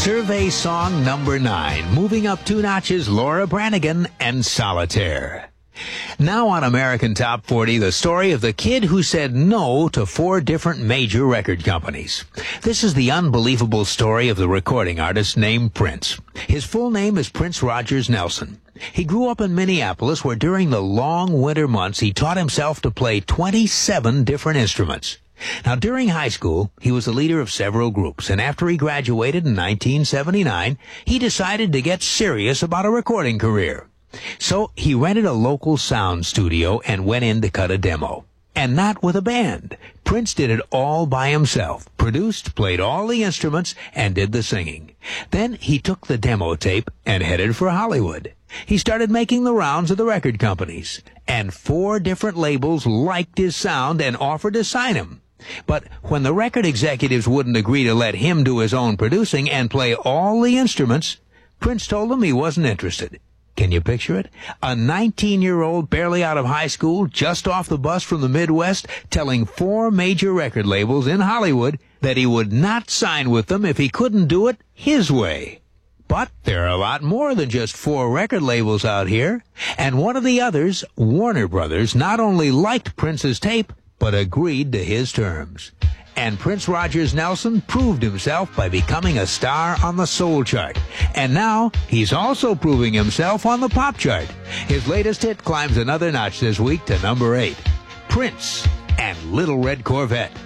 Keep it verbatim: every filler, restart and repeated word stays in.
Survey song number nine, moving up two notches, Laura Branigan and Solitaire. Now on American Top forty, the story of the kid who said no to four different major record companies. This is the unbelievable story of the recording artist named Prince. His full name is Prince Rogers Nelson. He grew up in Minneapolis, where during the long winter months he taught himself to play twenty-seven different instruments. Now, during high school, he was the leader of several groups, and after he graduated in nineteen seventy-nine, he decided to get serious about a recording career. So he rented a local sound studio and went in to cut a demo. And not with a band. Prince did it all by himself, produced, played all the instruments, and did the singing. Then he took the demo tape and headed for Hollywood. He started making the rounds of the record companies, and four different labels liked his sound and offered to sign him. But when the record executives wouldn't agree to let him do his own producing and play all the instruments, Prince told them he wasn't interested. Can you picture it? A nineteen-year-old barely out of high school, just off the bus from the Midwest, telling four major record labels in Hollywood that he would not sign with them if he couldn't do it his way. But there are a lot more than just four record labels out here. And one of the others, Warner Brothers, not only liked Prince's tape, but agreed to his terms. And Prince Rogers Nelson proved himself by becoming a star on the soul chart. And now he's also proving himself on the pop chart. His latest hit climbs another notch this week to number eight. Prince and Little Red Corvette.